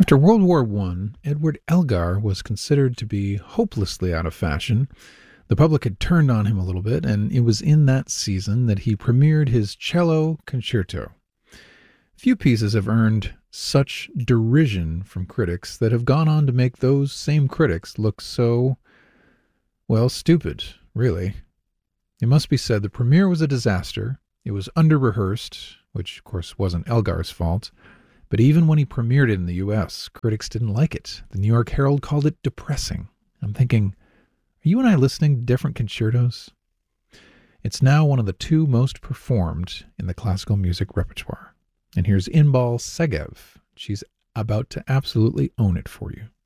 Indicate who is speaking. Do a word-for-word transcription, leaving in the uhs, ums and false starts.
Speaker 1: After World War One, Edward Elgar was considered to be hopelessly out of fashion. The public had turned on him a little bit, and it was in that season that he premiered his cello concerto. Few pieces have earned such derision from critics that have gone on to make those same critics look so, well, stupid, really. It must be said the premiere was a disaster. It was under-rehearsed, which, of course, wasn't Elgar's fault. But even when he premiered it in the U S, critics didn't like it. The New York Herald called it depressing. I'm thinking, are you and I listening to different concertos? It's now one of the two most performed in the classical music repertoire. And here's Inbal Segev. She's about to absolutely own it for you.